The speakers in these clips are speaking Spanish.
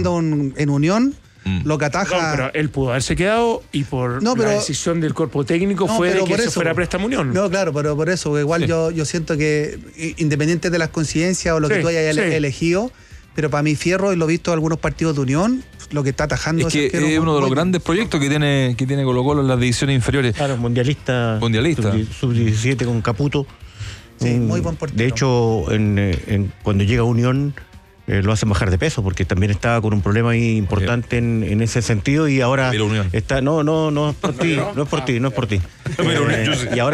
jugando en Unión, lo que ataja... No, pero él pudo haberse quedado y por la decisión del cuerpo técnico fue de que eso fuera préstamo Unión. No, claro, pero por eso, igual yo siento que, independiente de las coincidencias o lo que tú hayas elegido, pero para mí Fierro, y lo he visto en algunos partidos de Unión, lo que está atajando es que es uno de los grandes proyectos que tiene Colo-Colo en las divisiones inferiores. Claro, mundialista. Sub-17 con Caputo. Sí, muy buen portero. De hecho, cuando llega a Unión lo hacen bajar de peso, porque también estaba con un problema ahí importante en ese sentido, y ahora está... No es por ti, no es por ti. Y ahora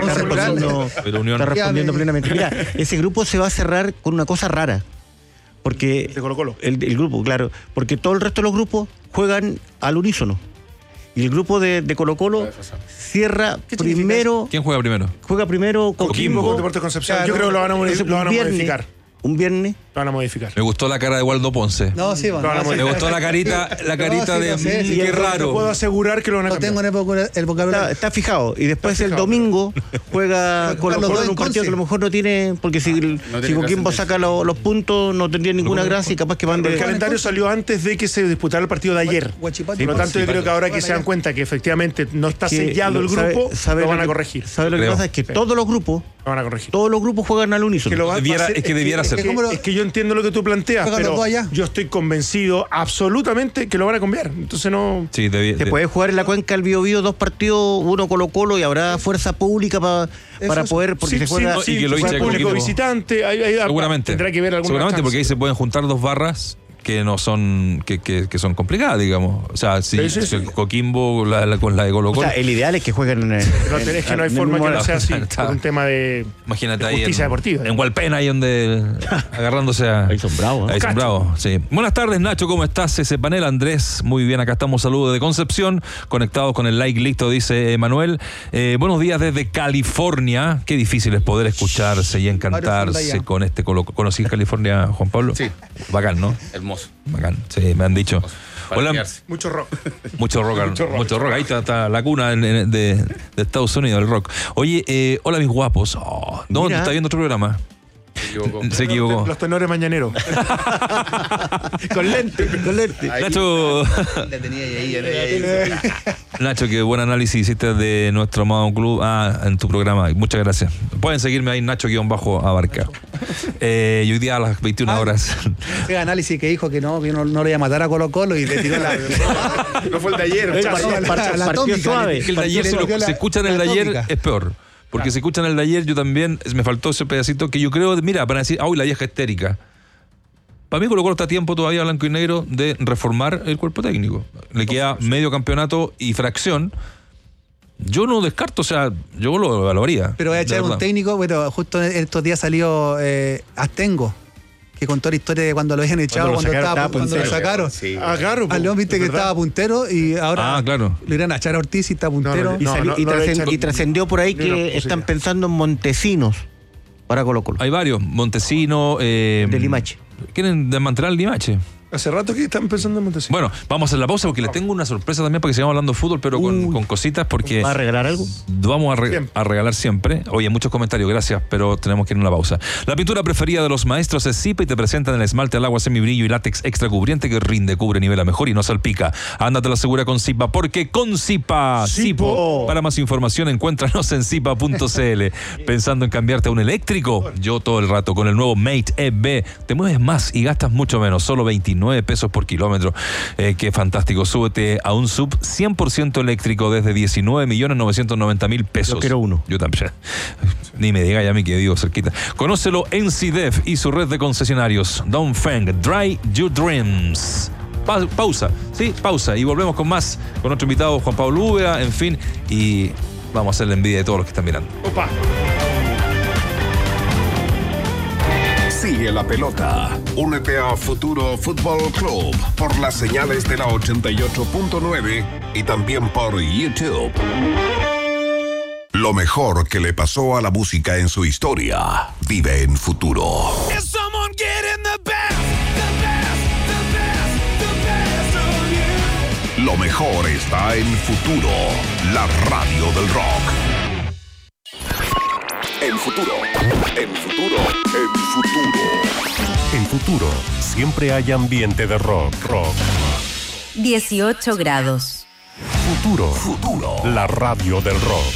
está respondiendo plenamente. Mira, ese grupo se va a cerrar con una cosa rara. Porque de Colo-Colo. El grupo, claro, porque todo el resto de los grupos juegan al unísono. Y el grupo de Colo-Colo cierra primero. ¿Quién juega primero? Juega primero Coquimbo. Deportes Concepción. Yo creo que lo van a modificar. Un viernes. Lo van a modificar. Me gustó la cara de Waldo Ponce. No, sí, me gustó la carita de qué raro. No puedo asegurar que lo van a cambiar. No tengo el vocabulario. Está fijado. Y después el domingo juega Colo-Colo en un partido que a lo mejor no tiene, porque si Coquimbo saca los puntos no tendría ninguna gracia, y capaz que van de... El calendario salió antes de que se disputara el partido de ayer. Por lo tanto, yo creo que ahora que se dan cuenta que efectivamente no está sellado el grupo, lo van a corregir. ¿Sabe lo que pasa? Es que todos los grupos lo van a corregir. Todos los grupos juegan al unísono. Es que debiera ser. Es que yo entiendo lo que tú planteas, pero yo estoy convencido absolutamente que lo van a cambiar. Entonces no... Sí, se puede jugar en la cuenca del Biobío 2 partidos, uno Colo-Colo, y habrá fuerza pública para poder... Porque se juega... y que lo hincha público visitante. Seguramente. Tendrá que ver alguna Seguramente, chance. porque ahí se pueden juntar dos barras que no son que son complicadas, digamos. O sea, si Coquimbo con la de Colo-Colo. O sea, el ideal es que jueguen es que no hay forma que no sea así, por un tema de justicia deportiva. En Hualpén, ahí donde agarrándose a... Ahí son bravos. Ahí son bravos, sí. Buenas tardes, Nacho, ¿cómo estás? Ese panel, Andrés, muy bien, acá estamos, saludos de Concepción, conectados con el like listo, dice Manuel. Buenos días desde California. Qué difícil es poder escucharse y encantarse con este Colo-Colo. ¿Conocí California, Juan Pablo? Sí. Bacán, ¿no? Hermoso. Bacán, sí, me han dicho. Hola. Mucho rock. Mucho rock. Ahí está la cuna de Estados Unidos, el rock. Oye, hola mis guapos. ¿Dónde está viendo otro programa? Se equivocó. Los tenores mañaneros. Con lente. Nacho. La tenía ahí. Nacho, qué buen análisis hiciste de nuestro amado club en tu programa. Muchas gracias. Pueden seguirme ahí, Nacho-Abarca. Y hoy día a las 21 horas. Ese análisis que dijo que no lo iba a matar a Colo-Colo y le tiró la... No fue el de ayer. Partido suave. Es que el de ayer, se escucha en el de ayer, es peor. Porque se escuchan el de ayer, yo también, me faltó ese pedacito que yo creo, mira, para decir, la vieja histérica. Para mí Colo-Colo está a tiempo todavía, blanco y negro, de reformar el cuerpo técnico. Le queda medio campeonato y fracción. Yo no descarto, o sea, yo lo evaluaría. Pero voy a echar un técnico, bueno, justo en estos días salió Astengo, que contó la historia de cuando lo habían echado, cuando lo sacaron. Sí, claro. Al León viste que estaba puntero y ahora claro. le irán a echar a Ortiz y está puntero. Y trascendió por ahí que están pensando en Montesinos para Colo-Colo. Hay varios, Montesino. De Limache. Quieren desmantelar el Limache. Hace rato que están pensando en Montesino. Bueno, vamos a hacer la pausa porque les tengo una sorpresa también para que sigamos hablando de fútbol, pero con cositas, porque... ¿Va a regalar algo? Vamos a regalar siempre. Oye, muchos comentarios, gracias, pero tenemos que ir a una pausa. La pintura preferida de los maestros es Zipa y te presentan el esmalte al agua semibrillo y látex extra cubriente que rinde, cubre, nivela mejor y no salpica. Ándate la segura con Zipa, porque con Zipa, Zipo. Para más información, encuéntranos en zipa.cl. Pensando en cambiarte a un eléctrico, yo todo el rato con el nuevo Mate EV. Te mueves más y gastas mucho menos, solo 29 pesos por kilómetro. Qué fantástico. Súbete a un sub 100% eléctrico desde 19.990.000 pesos. Yo quiero uno. Yo también. Ni me diga ya a mí que vivo cerquita. Conócelo en CIDEF y su red de concesionarios. Dongfeng, Dry Your Dreams. Pausa, sí, pausa. Y volvemos con más, con nuestro invitado Juan Pablo Úbeda, en fin, y vamos a hacer la envidia de todos los que están mirando. Opa. Sigue la pelota. Únete a Futuro Fútbol Club por las señales de la 88.9 y también por YouTube. Lo mejor que le pasó a la música en su historia vive en Futuro. Lo mejor está en Futuro, la radio del rock. En Futuro. En Futuro. En Futuro. En Futuro siempre hay ambiente de rock. 18 grados. Futuro. La radio del rock.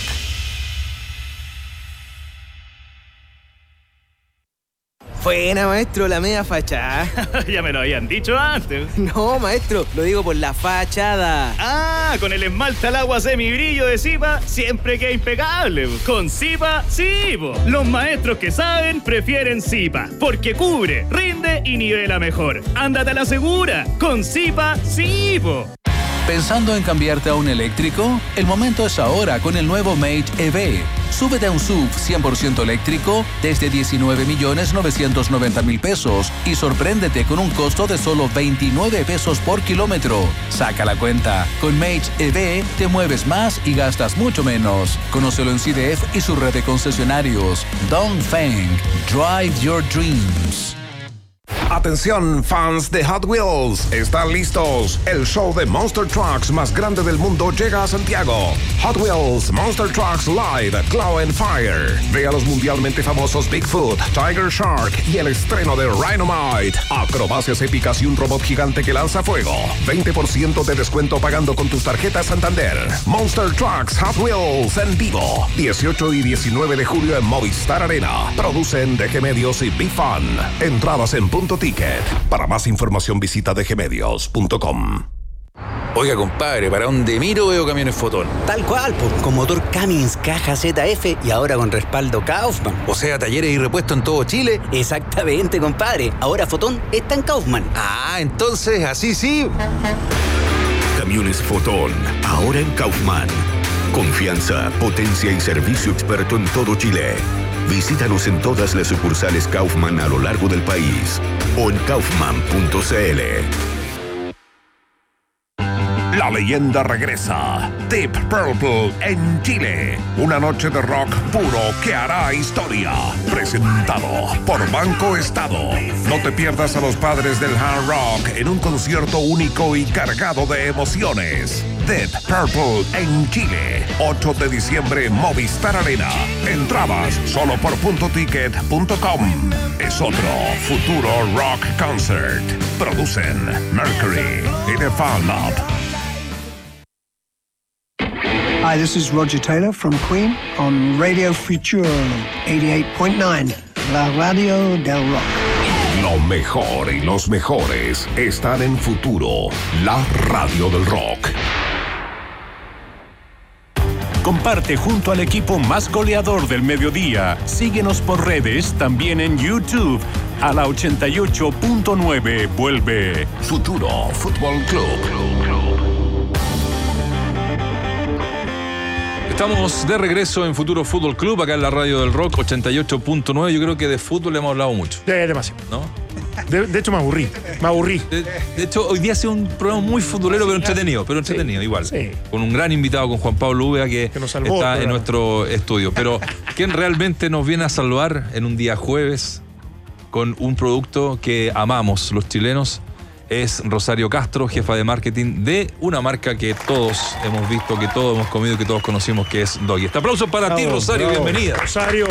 Buena, maestro, la media fachada. Ya me lo habían dicho antes. No, maestro, lo digo por la fachada. Ah, con el esmalte al agua semibrillo de Zipa siempre queda impecable. Con Zipa, sí, po. Los maestros que saben prefieren Zipa, porque cubre, rinde y nivela mejor. Ándate a la segura. Con Zipa, sí, po. ¿Pensando en cambiarte a un eléctrico? El momento es ahora con el nuevo Mage EV. Súbete a un SUV 100% eléctrico desde 19.990.000 pesos y sorpréndete con un costo de solo 29 pesos por kilómetro. Saca la cuenta. Con Mage EV te mueves más y gastas mucho menos. Conócelo en CDF y su red de concesionarios. Dongfeng. Drive your dreams. Atención, fans de Hot Wheels, están listos. El show de Monster Trucks más grande del mundo llega a Santiago. Hot Wheels Monster Trucks Live Claw and Fire. Ve a los mundialmente famosos Bigfoot, Tiger Shark y el estreno de Rhinomite. Acrobacias épicas y un robot gigante que lanza fuego. 20% de descuento pagando con tus tarjetas Santander. Monster Trucks Hot Wheels en vivo. 18 y 19 de julio en Movistar Arena. Producen DG Medios y Big Fun. Entradas en Punto Ticket. Para más información visita dgmedios.com. Oiga, compadre, para donde miro veo camiones Fotón. Tal cual, con motor Cummins caja ZF y ahora con respaldo Kaufman. O sea, talleres y repuestos en todo Chile. Exactamente, compadre. Ahora Fotón está en Kaufman. Ah, entonces así sí. Camiones Fotón, ahora en Kaufman. Confianza, potencia y servicio experto en todo Chile. Visítanos en todas las sucursales Kaufman a lo largo del país o en kaufman.cl. La leyenda regresa. Deep Purple en Chile. Una noche de rock puro que hará historia. Presentado por Banco Estado. No te pierdas a los padres del hard rock en un concierto único y cargado de emociones. Deep Purple en Chile. 8 de diciembre Movistar Arena. Entradas solo por puntoticket.com. Es otro futuro rock concert. Producen Mercury y The Fan Lab. Hi, this is Roger Taylor from Queen on Radio Futuro 88.9, la radio del rock. Lo mejor y los mejores están en Futuro, la radio del rock. Comparte junto al equipo más goleador del mediodía. Síguenos por redes, también en YouTube. A la 88.9 vuelve Futuro Fútbol Club. Estamos de regreso en Futuro Fútbol Club, acá en la radio del rock 88.9. Yo creo que de fútbol hemos hablado mucho. Demasiado. ¿No? De hecho, me aburrí. De hecho, hoy día ha sido un programa muy futbolero, pero entretenido, igual. Sí. Con un gran invitado, con Juan Pablo Úbeda, que está en nuestro estudio. Pero quien realmente nos viene a salvar en un día jueves con un producto que amamos los chilenos es Rosario Castro, jefa de marketing de una marca que todos hemos visto, que todos hemos comido, que todos conocimos, que es Doggy. Este aplauso para ti, Rosario, bienvenida. Rosario.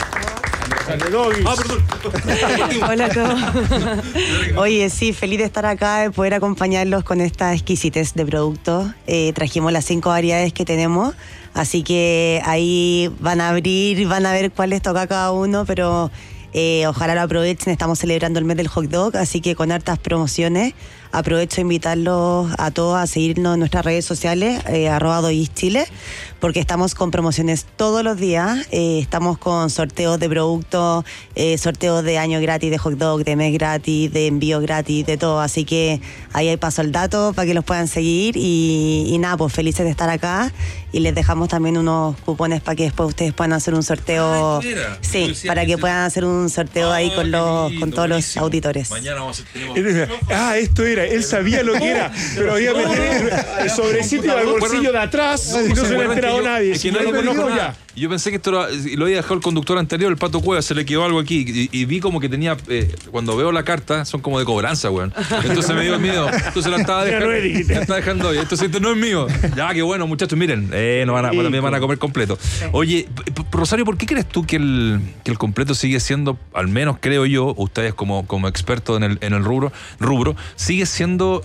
Hola a todos. Oye, sí, feliz de estar acá, de poder acompañarlos con esta exquisitez de productos. Trajimos las 5 variedades que tenemos, así que ahí van a abrir, van a ver cuál les toca a cada uno, pero ojalá lo aprovechen. Estamos celebrando el mes del hot dog, así que con hartas promociones. Aprovecho a invitarlos a todos a seguirnos en nuestras redes sociales, @dogischile, porque estamos con promociones todos los días. Estamos con sorteos de productos, sorteos de año gratis de hot dog, de mes gratis, de envío gratis, de todo. Así que ahí paso el dato para que los puedan seguir. Y nada, pues felices de estar acá. Y les dejamos también unos cupones para que después ustedes puedan hacer un sorteo. Sí, para que puedan hacer un sorteo ahí con todos los auditores. Mañana vamos a tener... esto era. Él sabía lo que era, pero había metido el sobrecito al bolsillo de atrás y no se lo ha enterado nadie. Es que no lo conozco ya. Y yo pensé que esto lo había dejado el conductor anterior, el Pato Cueva, se le quedó algo aquí. Y vi como que tenía, cuando veo la carta, son como de cobranza, weón. Entonces me dio miedo. Entonces la estaba dejando hoy. Entonces esto no es mío. Ya, qué bueno, muchachos, miren. También van a comer completo. Oye, Rosario, ¿por qué crees tú que el completo sigue siendo, al menos creo yo, ustedes como expertos en el rubro, sigue siendo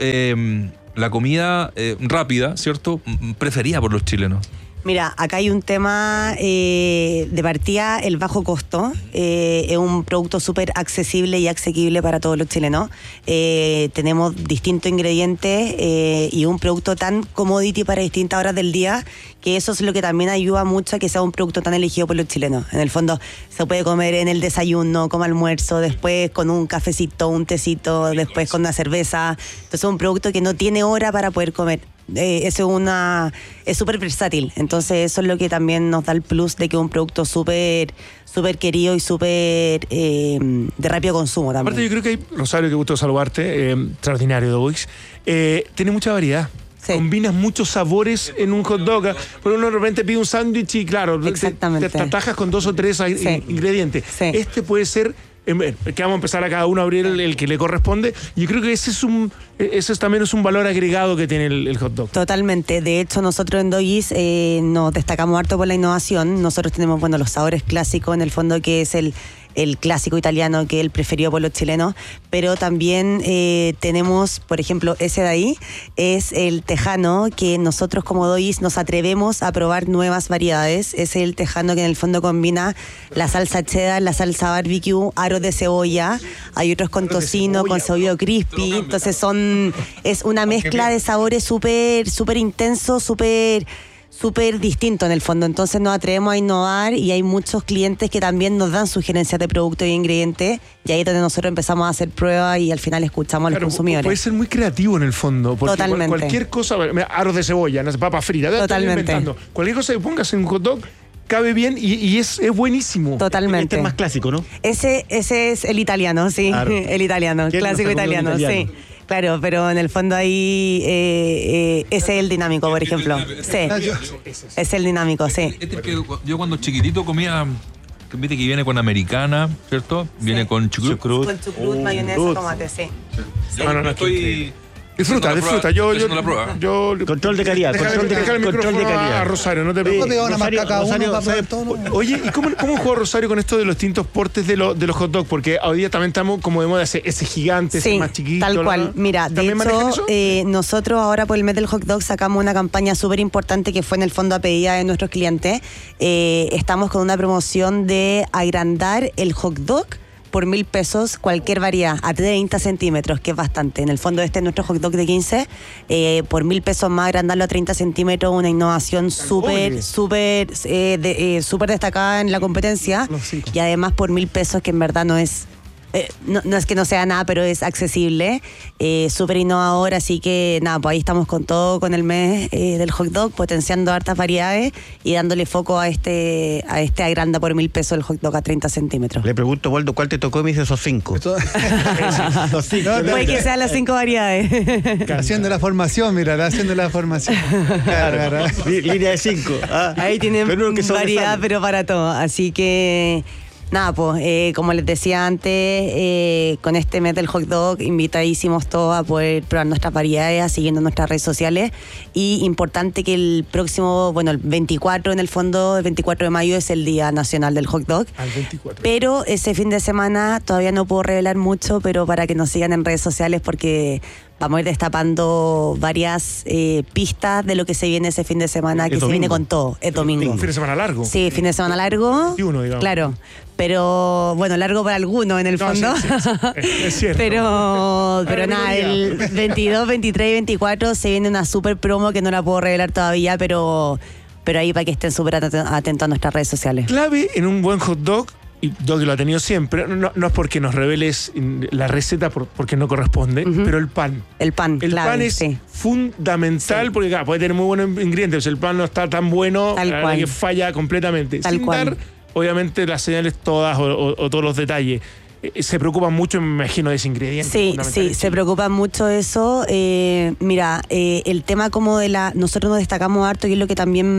la comida rápida, ¿cierto? Preferida por los chilenos? Mira, acá hay un tema de partida, el bajo costo. Es un producto súper accesible y asequible para todos los chilenos. Tenemos distintos ingredientes y un producto tan commodity para distintas horas del día, que eso es lo que también ayuda mucho a que sea un producto tan elegido por los chilenos. En el fondo, se puede comer en el desayuno, como almuerzo, después con un cafecito, un tecito, después con una cerveza. Entonces es un producto que no tiene hora para poder comer. Es súper versátil, entonces eso es lo que también nos da el plus de que es un producto súper querido y súper de rápido consumo también. Aparte yo creo que hay, Rosario, qué gusto saludarte, extraordinario de Wix, tiene mucha variedad. Sí. Combinas muchos sabores en un hot dog, pero uno de repente pide un sándwich y claro, te atajas con 2 o 3 ingredientes. Sí. Este puede ser que vamos a empezar a cada uno a abrir el que le corresponde. Yo creo que ese también es un valor agregado que tiene el hot dog. Totalmente. De hecho, nosotros en Doggies nos destacamos harto por la innovación. Nosotros tenemos, los sabores clásicos, en el fondo, que es el clásico italiano, que es el preferido por los chilenos, pero también tenemos, por ejemplo, ese de ahí, es el tejano, que nosotros como Doggies nos atrevemos a probar nuevas variedades. Es el tejano que en el fondo combina la salsa cheddar, la salsa barbecue, aros de cebolla, hay otros con tocino, con cebolla crispy, entonces es una mezcla de sabores súper intenso, súper distinto en el fondo. Entonces nos atrevemos a innovar y hay muchos clientes que también nos dan sugerencias de productos y ingredientes, y ahí es donde nosotros empezamos a hacer pruebas y al final escuchamos a los consumidores. Puede ser muy creativo en el fondo, porque totalmente. Cualquier cosa, aros de cebolla, papa frita, totalmente. Cualquier cosa que pongas en un hot dog cabe bien y es buenísimo. Totalmente. Este es más clásico, ¿no? Ese es el italiano, sí. Claro. El italiano, clásico italiano, sí. Claro, pero en el fondo ahí ese es el dinámico, por ejemplo. Sí, es el dinámico, sí. Yo cuando chiquitito comía, viste que viene con americana, ¿cierto? Viene con chucrut. Con chucrut, mayonesa, tomate, sí. No estoy... Disfruta. Yo control de calidad. Control de calidad. Rosario, no te preocupes. Oye, ¿y cómo jugó Rosario con esto de los distintos portes de los hot dogs? Porque hoy día también estamos como de moda ese gigante, ese más chiquito. Tal cual. Mira, de hecho, nosotros ahora por el mes del hot dog sacamos una campaña súper importante que fue en el fondo a pedida de nuestros clientes. Estamos con una promoción de agrandar el hot dog por 1.000 pesos, cualquier variedad, a 30 centímetros, que es bastante. En el fondo este es nuestro hot dog de 15, por 1.000 pesos más agrandarlo a 30 centímetros, una innovación súper destacada en la competencia, y además por 1.000 pesos, que en verdad no es es que no sea nada, pero es accesible, súper innovador, así que nada, pues ahí estamos con todo, con el mes del hot dog, potenciando hartas variedades y dándole foco a este agranda por 1.000 pesos el hot dog a 30 centímetros. Le pregunto, Waldo, ¿cuál te tocó? Y me dice esos 5. Puede que sean las 5 variedades. Haciendo la formación, mira, haciendo la formación. Claro. Línea de 5. Ahí tienen variedad, pero para todo, así que... Nada, pues, como les decía antes, con este mes del hot dog, invitadísimos todos a poder probar nuestras variedades, siguiendo nuestras redes sociales. Y importante que el próximo, el 24 en el fondo, el 24 de mayo es el Día Nacional del Hot Dog. Al 24. Pero ese fin de semana todavía no puedo revelar mucho, pero para que nos sigan en redes sociales, porque vamos a ir destapando varias pistas de lo que se viene ese fin de semana, que se viene con todo. Es domingo. Un fin de semana largo. Sí, fin de semana largo. 21, digamos. Claro. Pero, largo para algunos en el fondo. Sí. Es cierto. Pero nada, el 22, 23 y 24 se viene una super promo que no la puedo revelar todavía, pero ahí para que estén súper atentos a nuestras redes sociales. Clave en un buen hot dog, y Doggy lo ha tenido siempre, no es porque nos reveles la receta porque no corresponde, pero el pan. El pan pan es fundamental, porque puede tener muy buenos ingredientes, el pan no está tan bueno, que falla completamente. Sin dar, obviamente, las señales todas o todos los detalles. Se preocupan mucho, me imagino, de ese ingrediente. Sí, se preocupan mucho de eso. Mira, el tema como nosotros nos destacamos harto, y es lo que también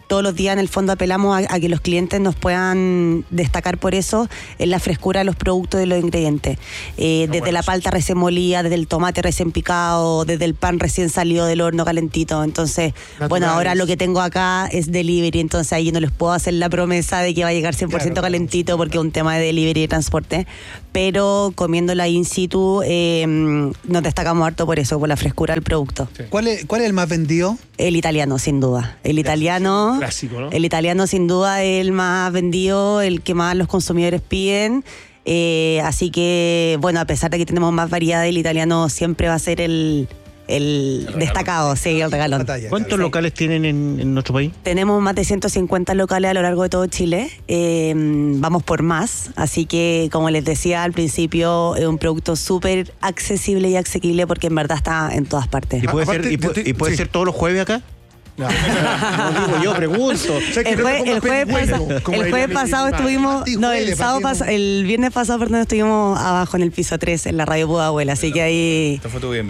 todos los días en el fondo apelamos a que los clientes nos puedan destacar por eso en la frescura de los productos y de los ingredientes. Desde la palta recién molida, desde el tomate recién picado, desde el pan recién salido del horno calentito. Entonces, bueno, ahora lo que tengo acá es delivery, entonces ahí no les puedo hacer la promesa de que va a llegar 100% calentito porque es un tema de delivery y transporte, pero comiéndola in situ nos destacamos harto por eso, por la frescura del producto. Sí. ¿Cuál es el más vendido? El italiano, sin duda. El italiano, clásico, ¿no? El italiano sin duda es el más vendido, el que más los consumidores piden. Así que, bueno, a pesar de que tenemos más variedad, el italiano siempre va a ser el destacado, sí, el regalón. ¿Cuántos locales tienen en nuestro país? Tenemos más de 150 locales a lo largo de todo Chile. Vamos por más. Así que, como les decía al principio, es un producto súper accesible y asequible porque en verdad está en todas partes. ¿Y puede ser todos los jueves acá? No digo yo, pregunto. El jueves pasado estuvimos, el viernes pasado, perdón, estuvimos abajo en el piso 3 en la radio Pudahuel, así que ahí. Esto fue todo bien.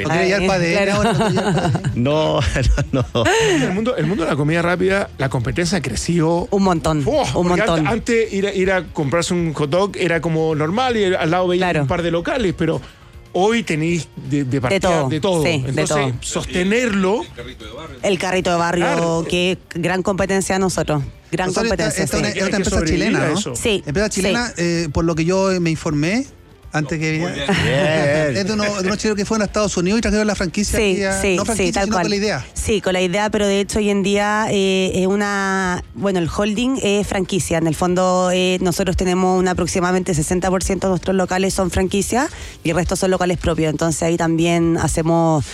No. El mundo de la comida rápida, la competencia ha crecido un montón. Antes ir a comprarse un hot dog era como normal y al lado veía un par de locales, pero hoy tenéis de partida de todo. Sí, entonces, de todo. Sostenerlo. El carrito de barrio, claro, que es gran competencia a nosotros. Gran competencia. Esta es una empresa chilena, ¿no? Sí. Empresa chilena, por lo que yo me informé, antes que es de unos chilenos que fueron a Estados Unidos y trajeron la franquicia. Sí, no franquicia, tal sino cual. con la idea. Sí, con la idea, pero de hecho hoy en día es el holding es franquicia. En el fondo nosotros tenemos aproximadamente 60% de nuestros locales son franquicias y el resto son locales propios. Entonces ahí también hacemos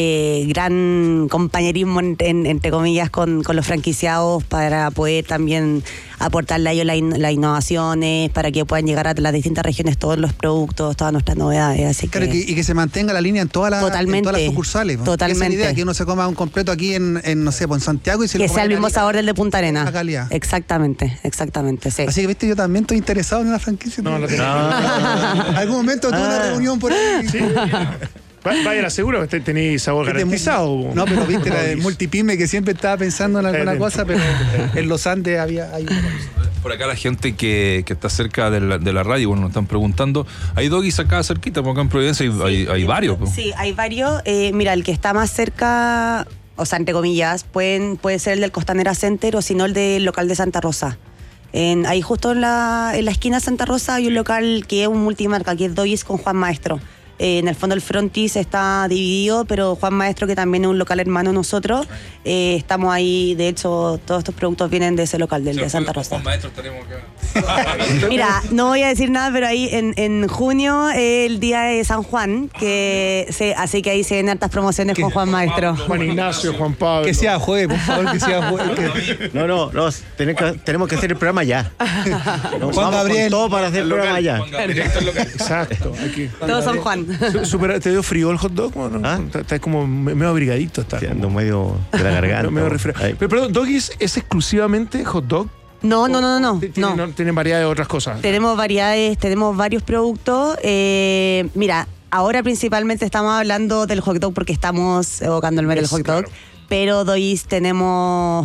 gran compañerismo entre comillas con los franquiciados para poder también aportarle a ellos las innovaciones, para que puedan llegar a las distintas regiones todos los productos, todas nuestras novedades. Así claro, y que se mantenga la línea en todas las sucursales. Totalmente. Esa es la idea, que uno se coma un completo aquí no sé, en Santiago y se que sea el mismo sabor del de Punta Arenas. La calidad. Exactamente, sí. Así que, viste, yo también estoy interesado en una franquicia. No. Algún momento tuve una reunión por ahí. Sí. Vaya, la seguro que tenéis sabor garantizado. No, pero viste, la del multipyme que siempre estaba pensando en alguna cosa, pero en los Andes hay Por acá la gente que está cerca de la radio, bueno, nos están preguntando, ¿hay doggies acá cerquita? Porque acá en Providencia hay varios. Sí, hay varios. Mira, el que está más cerca, o sea, entre comillas, puede ser el del Costanera Center o si no el del local de Santa Rosa. Ahí justo en la esquina de Santa Rosa hay un local que es un multimarca, que es Doggies con Juan Maestro. En el fondo el frontis está dividido, pero Juan Maestro, que también es un local hermano de nosotros, estamos ahí. De hecho, todos estos productos vienen de ese local, de Santa Rosa. Juan Maestro tenemos que... Mira, no voy a decir nada, pero ahí en junio es el día de San Juan, así que ahí se ven hartas promociones con Juan Maestro. Juan Ignacio, Juan Pablo. Que sea jueves, por favor, que sea jueves. No, tenemos que hacer el programa ya. Juan Gabriel. Todo para hacer el programa ya. Exacto. Aquí. Todos son Juan. ¿Te dio frío el hot dog? ¿No? Estás como medio abrigadito. Ando medio de la garganta. medio resfriado. Pero perdón, ¿Doggies es exclusivamente hot dog? No. ¿Tienen variedad de otras cosas? Tenemos variedades, tenemos varios productos. Mira, ahora principalmente estamos hablando del hot dog porque estamos evocando el mes del hot dog. Claro. Pero Doggies tenemos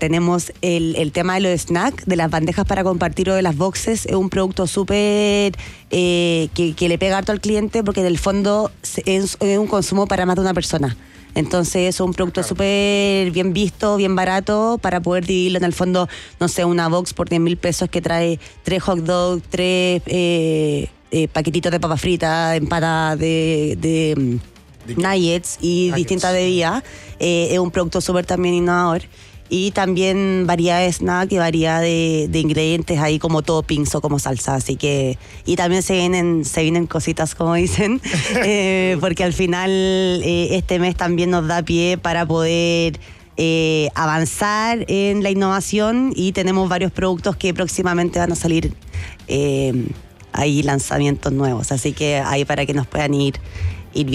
el tema de los snacks, de las bandejas para compartir o de las boxes. Es un producto súper que le pega harto al cliente porque en el fondo es un consumo para más de una persona. Entonces es un producto súper bien visto, bien barato, para poder dividirlo en el fondo, no sé, una box por 10.000 pesos que trae 3 hot dogs, 3 paquetitos de papas fritas, empadas de nuggets y distintas bebidas. Es un producto súper también innovador. Y también variedad de snack y variedad de ingredientes ahí como toppings o como salsa. Así que, y también se vienen cositas, como dicen, porque al final este mes también nos da pie para poder avanzar en la innovación, y tenemos varios productos que próximamente van a salir ahí, lanzamientos nuevos. Así que ahí para que nos puedan ir viendo.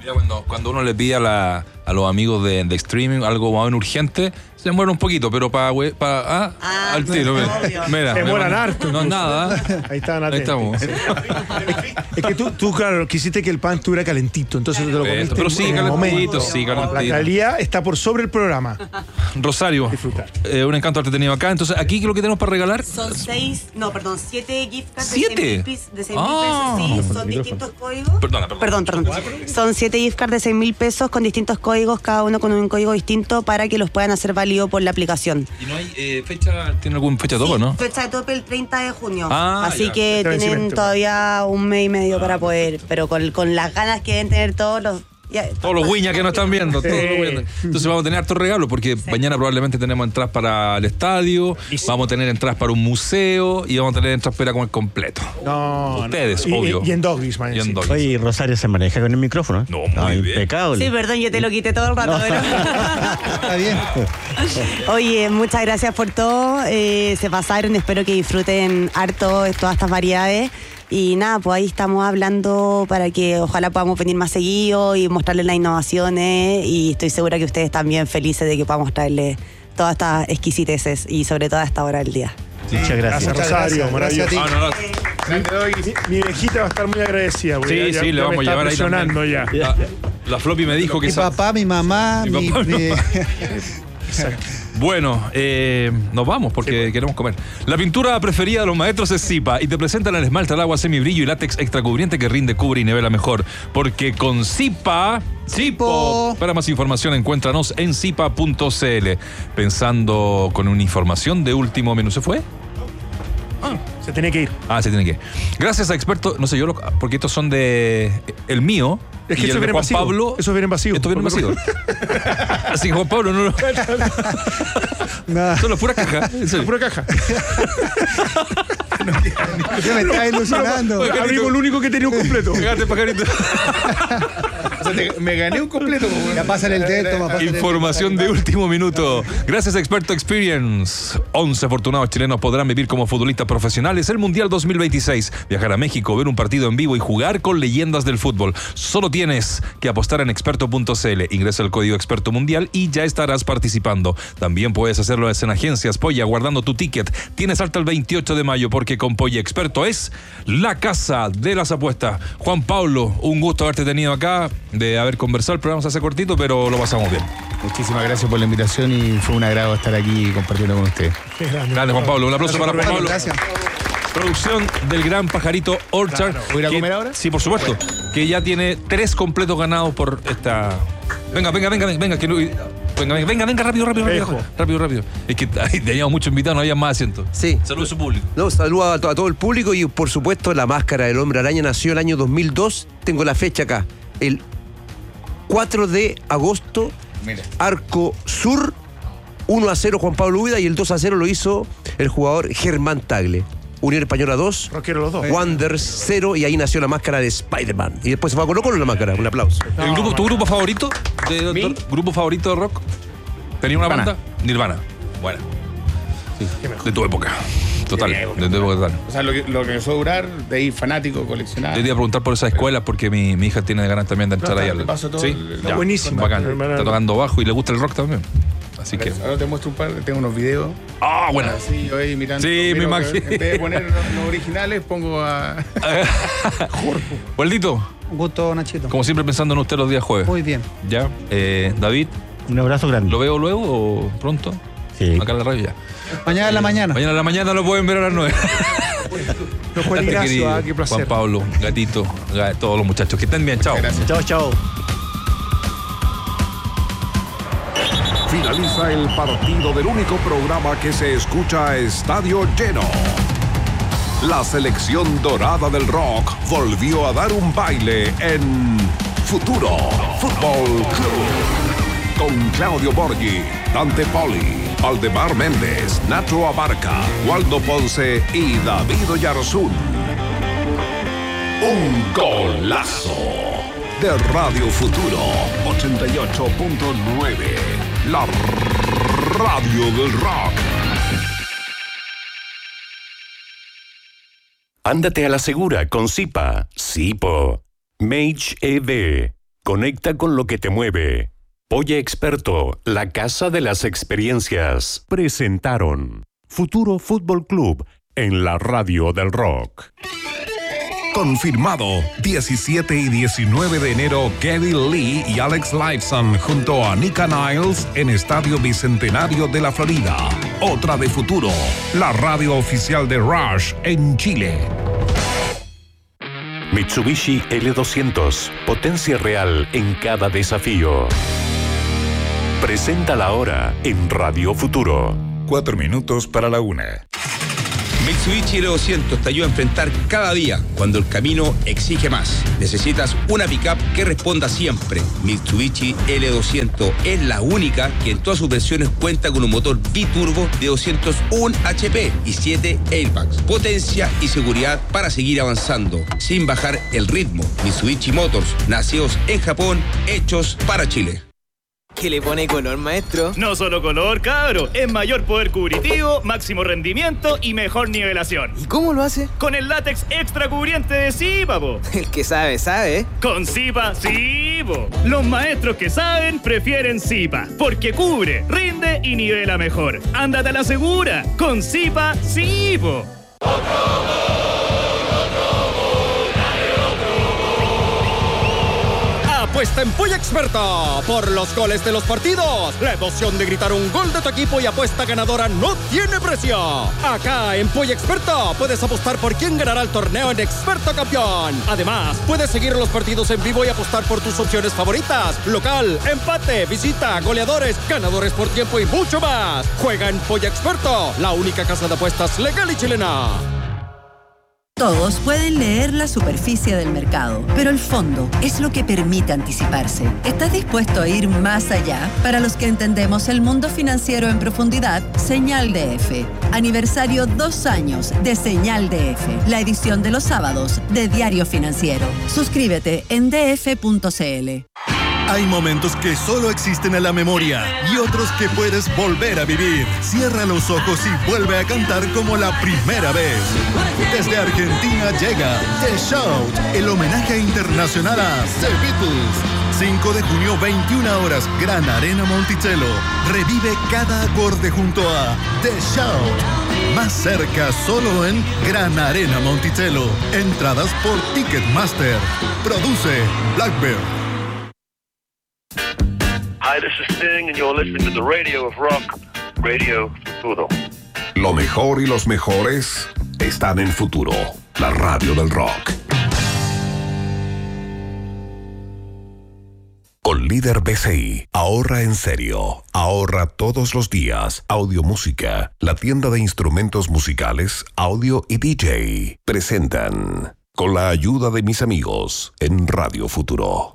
Mira, cuando uno le pide a los amigos de streaming algo más urgente, se demoran un poquito, pero al tiro. Mira, se demoran harto. No es nada. Ahí estaban atentos. Ahí estamos. Es que tú, claro, quisiste que el pan estuviera calentito, entonces te lo comiste. Pero sí, calentito, sí, calentito. La calidad está por sobre el programa. Rosario, un encanto haberte tenido acá. Entonces, aquí, ¿qué es lo que tenemos para regalar? Son 7 gift cards ¿7? de 6.000 pesos. Sí, son distintos códigos. Perdón. Son 7 gift cards de 6.000 pesos con distintos códigos, cada uno con un código distinto para que los puedan hacer válido por la aplicación. ¿Y no hay fecha? ¿Tiene alguna fecha de tope, no? Fecha de tope el 30 de junio. Así que tienen todavía un mes y medio para poder, pero con las ganas que deben tener todos los guiñas que nos están viendo. Entonces vamos a tener hartos regalos porque mañana probablemente tenemos entradas para el estadio, vamos a tener entradas para un museo y vamos a tener entradas para comer completo. Ustedes, obvio. Y en Doggies, man. Oye, Rosario se maneja con el micrófono. No, muy bien. Impecable. Sí, perdón, yo te lo quité todo el rato. Pero... Está bien. Oye, muchas gracias por todo. Se pasaron, espero que disfruten harto todas estas variedades. Y nada, pues ahí estamos hablando para que ojalá podamos venir más seguido y mostrarles las innovaciones, y estoy segura que ustedes también felices de que podamos traerles todas estas exquisiteces y sobre todo a esta hora del día. Sí, muchas gracias. Rosario, maravilloso. Gracias. Mi viejita va a a estar muy agradecida. Sí, le vamos a llevar ahí también. Ya. La Floppy me dijo que... Mi papá, mi mamá, mi... Bueno, nos vamos porque queremos comer. La pintura preferida de los maestros es Zipa y te presentan el esmalte al agua semibrillo y látex extra cubriente que rinde, cubre y nivela mejor. Porque con Zipa... Para más información encuéntranos en zipa.cl. Pensando con una información de último minuto. ¿Se fue? Se tiene que ir. Se tiene que ir. Gracias a expertos, no sé, porque estos son de el mío. Es que eso viene Juan Pablo. Eso viene vacío. Esto viene vacío. Así que Juan Pablo no lo. Solo pura caja. Pura caja. ¿Qué me está ilusionando? Abrimos el único que tenía un completo. Fíjate, pajarito. Me gané un completo. Ya pásale el dedo, Información de último minuto. Gracias a Experto Experience. 11 afortunados chilenos podrán vivir como futbolistas profesionales el Mundial 2026. Viajar a México, ver un partido en vivo y jugar con leyendas del fútbol. Solo tienes que apostar en experto.cl. Ingresa el código Experto Mundial y ya estarás participando. También puedes hacerlo en agencias Polla guardando tu ticket. Tienes hasta el 28 de mayo porque con Polla Experto es la casa de las apuestas. Juan Pablo, un gusto haberte tenido acá, de haber conversado. El programa se hace cortito, pero lo pasamos bien. Muchísimas gracias por la invitación y fue un agrado estar aquí compartiendo con usted. Grande, Juan Pablo. Un aplauso para Juan Pablo. Gracias. Producción del Gran Pajarito Orchard. Claro. ¿Voy a ir a comer ahora? Sí, por supuesto. Que ya tiene 3 completos ganados por esta... Venga. Venga, rápido. Es que teníamos muchos invitados, no había más asientos. Sí. Saludos a su público. Saludos a todo el público y por supuesto la máscara del Hombre Araña nació el año 2002. Tengo la fecha acá. El 4 de agosto, Arco Sur, 1-0 Juan Pablo Huida y el 2-0 lo hizo el jugador Germán Tagle. Unión Española 2, los dos. Wanderers 0 y ahí nació la máscara de Spider-Man. Y después se fue a Colo Colo la máscara. Un aplauso. ¿Tu grupo favorito? ¿Grupo favorito de rock? ¿Tenía una banda? Nirvana. Bueno. Sí. De tu época. Total. De tu época total. O sea, lo que me fue a durar, de ahí fanático, coleccionar. Yo te iba a preguntar por esas escuelas porque mi hija tiene ganas también de entrar ahí al... Sí, buenísimo. Bacán. Está tocando bajo y le gusta el rock también. Así que... Ahora te muestro un par, tengo unos videos. Bueno. Sí, yo ahí mirando. Sí, me imagino. En vez de poner los originales, pongo a... Waldito. Un gusto, Nachito. Como siempre pensando en usted los días jueves. Muy bien. Ya. David. Un abrazo grande. ¿Lo veo luego o pronto? Sí. Acá en la radio ya. Mañana en la mañana. Mañana en la mañana lo pueden ver a las 9. Juan Ignacio, qué placer. Juan Pablo, Gatito, todos los muchachos. Que estén bien. Chao. Gracias. Chao. Finaliza el partido del único programa que se escucha a estadio lleno. La selección dorada del rock volvió a dar un baile en Futuro Fútbol Club. Con Claudio Borghi, Dante Poli, Valdemar Méndez, Nacho Abarca, Waldo Ponce y David Oyarzún. Un golazo de Radio Futuro 88.9. La radio del rock. Ándate a la segura con Zipa. Zipo. Mage EV. Conecta con lo que te mueve. Polla Experto, la casa de las experiencias. Presentaron Futuro Fútbol Club en la radio del rock. Confirmado, 17 y 19 de enero, Geddy Lee y Alex Lifeson junto a Nika Niles en Estadio Bicentenario de la Florida. Otra de Futuro, la radio oficial de Rush en Chile. Mitsubishi L200, potencia real en cada desafío. Presenta la hora en Radio Futuro. 4 minutos para la 1. Mitsubishi L200 te ayuda a enfrentar cada día cuando el camino exige más. Necesitas una pickup que responda siempre. Mitsubishi L200 es la única que en todas sus versiones cuenta con un motor biturbo de 201 HP y 7 airbags. Potencia y seguridad para seguir avanzando sin bajar el ritmo. Mitsubishi Motors, nacidos en Japón, hechos para Chile. ¿Qué le pone color, maestro? No solo color, cabro. Es mayor poder cubritivo, máximo rendimiento y mejor nivelación. ¿Y cómo lo hace? Con el látex extra cubriente de Zipa, po. El que sabe, sabe. Con Zipa, sí, po. Los maestros que saben prefieren Zipa, porque cubre, rinde y nivela mejor. Ándate a la segura. Con Zipa, sí, po. Apuesta en Polla Experta por los goles de los partidos. La emoción de gritar un gol de tu equipo y apuesta ganadora no tiene precio. Acá en Polla Experta puedes apostar por quién ganará el torneo en Experto Campeón. Además, puedes seguir los partidos en vivo y apostar por tus opciones favoritas: local, empate, visita, goleadores, ganadores por tiempo y mucho más. Juega en Polla Experto, la única casa de apuestas legal y chilena. Todos pueden leer la superficie del mercado, pero el fondo es lo que permite anticiparse. ¿Estás dispuesto a ir más allá? Para los que entendemos el mundo financiero en profundidad, Señal DF. Aniversario 2 años de Señal DF, la edición de los sábados de Diario Financiero. Suscríbete en df.cl. Hay momentos que solo existen en la memoria y otros que puedes volver a vivir. Cierra los ojos y vuelve a cantar como la primera vez. Desde Argentina llega The Shout, el homenaje internacional a The Beatles. 5 de junio, 21 horas, Gran Arena Monticello. Revive cada acorde junto a The Shout. Más cerca, solo en Gran Arena Monticello. Entradas por Ticketmaster. Produce Blackbird. Hi, this is Sting, and you're listening to the Radio of Rock, Radio Futuro. Lo mejor y los mejores están en Futuro, la radio del rock. Con Líder BCI, ahorra en serio, ahorra todos los días. Audio Música, la tienda de instrumentos musicales, audio y DJ, presentan Con la ayuda de mis amigos en Radio Futuro.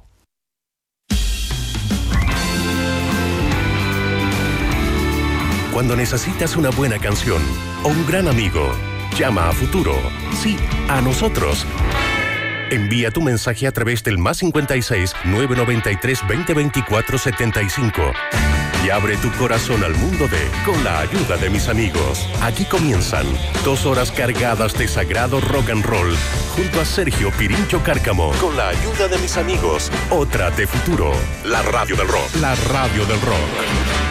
Cuando necesitas una buena canción o un gran amigo, llama a Futuro. Sí, a nosotros. Envía tu mensaje a través del +56 993 2024 75 y abre tu corazón al mundo de Con la ayuda de mis amigos. Aquí comienzan 2 horas cargadas de sagrado rock and roll junto a Sergio Pirincho Cárcamo. Con la ayuda de mis amigos, otra de Futuro, la radio del rock. La radio del rock.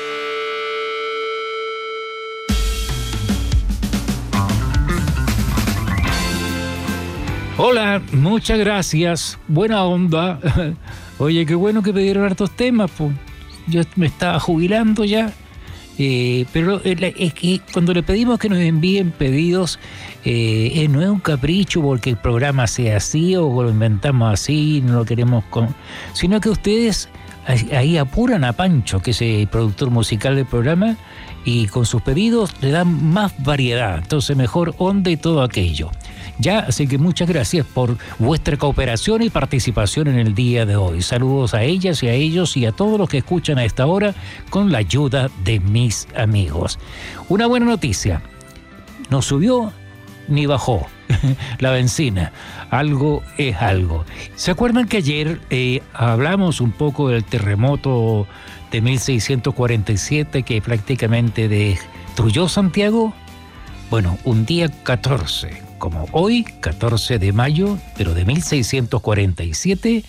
Hola, muchas gracias. Buena onda. Oye, qué bueno que pidieron hartos temas, pues. Yo me estaba jubilando ya. Pero es que cuando le pedimos que nos envíen pedidos, no es un capricho porque el programa sea así o lo inventamos así, no lo queremos sino que ustedes ahí apuran a Pancho, que es el productor musical del programa, y con sus pedidos le dan más variedad, entonces mejor onda y todo aquello. Ya, así que muchas gracias por vuestra cooperación y participación en el día de hoy. Saludos a ellas y a ellos y a todos los que escuchan a esta hora con la ayuda de mis amigos. Una buena noticia, no subió ni bajó la benzina. Algo es algo. ¿Se acuerdan que ayer hablamos un poco del terremoto de 1647 que prácticamente destruyó Santiago? Bueno, un día 14, como hoy, 14 de mayo, pero de 1647,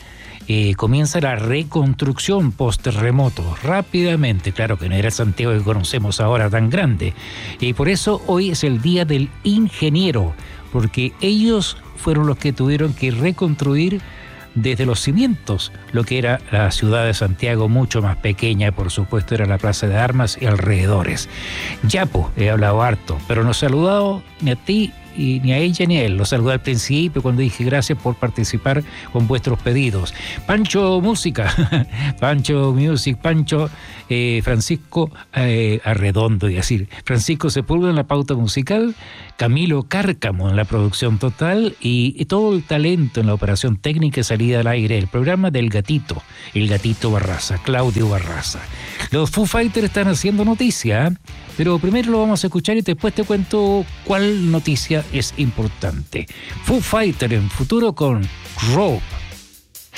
comienza la reconstrucción post-terremoto rápidamente. Claro que no era el Santiago que conocemos ahora tan grande. Y por eso hoy es el Día del Ingeniero, porque ellos fueron los que tuvieron que reconstruir desde los cimientos lo que era la ciudad de Santiago, mucho más pequeña, por supuesto, era la Plaza de Armas y alrededores. Yapo, he hablado harto, pero no he saludado ni a ti, y ni a ella ni a él. Los saludé al principio cuando dije gracias por participar con vuestros pedidos. Pancho Música, Pancho Music, Pancho Francisco Arredondo, y decir, Francisco Sepúlveda en la pauta musical, Camilo Cárcamo en la producción total y todo el talento en la operación técnica y salida al aire del programa del gatito, el gatito Barraza, Claudio Barraza. Los Foo Fighters están haciendo noticia, pero primero lo vamos a escuchar y después te cuento cuál noticia es importante. Foo Fighters en futuro con Rope.